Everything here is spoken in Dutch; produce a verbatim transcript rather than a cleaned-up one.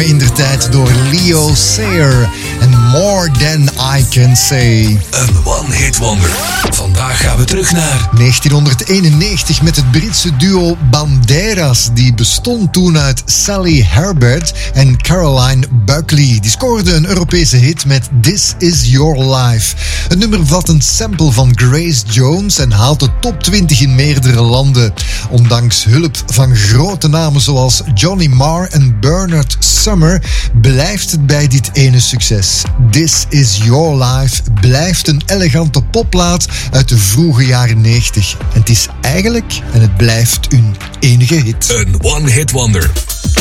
gezongen indertijd door Leo Sayer. En More Than I Can Say. Een one-hit wonder. Vandaag gaan we terug naar negentienhonderdeenennegentig met het Britse duo Banderas. Die bestond toen uit Sally Herbert en Caroline Buckley. Die scoorden een Europese hit met This Is Your Life. Het nummer vat een sample van Grace Jones en haalt de top twintig in meerdere landen. Ondanks hulp van grote namen zoals Johnny Marr en Bernard Summer blijft het bij dit ene succes. This Is Your Life blijft een elegante popplaat uit de vroege jaren negentig. En het is eigenlijk en het blijft een enige hit. een one-hit wonder.